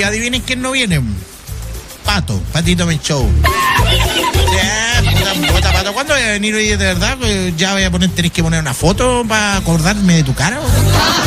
adivinen quién no viene. Patito Menchou. Puta, Pato, ¿cuándo voy a venir hoy de verdad? Ya voy a tenéis que poner una foto para acordarme de tu cara.